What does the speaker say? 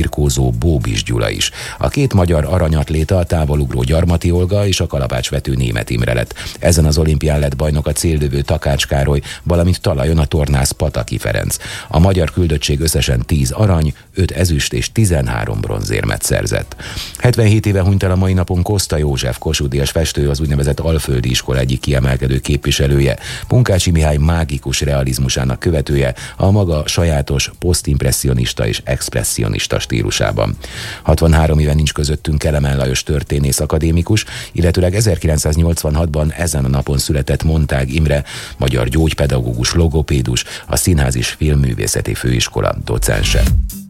birkózó Bóbis Gyula is. A két magyar aranyatléta, a távolugró Gyarmati Olga és a kalapácsvető Németh Imre lett. Ezen az olimpián lett bajnok a céllövő Takács Károly, valamint talajon a tornász Pataki Ferenc. A magyar küldöttség összesen 10 arany, 5 ezüst és 13 bronzérmet szerzett. 77 éve hunyt el a mai napon Koszta József, Kossuth-Díjas festő, az úgynevezett Alföldi Iskola egyik kiemelkedő képviselője, Munkácsi Mihály mágikus realizmusának követője, a maga sajátos posztimpresszionista és expresszionista stílusában. 63 éve nincs közöttünk Kelemen Lajos történész akadémikus, illetőleg 1986-ban ezen a napon született Montág Imre, magyar gyógypedagógus, logopédus, a Színház és Filmművészeti Főiskola docense.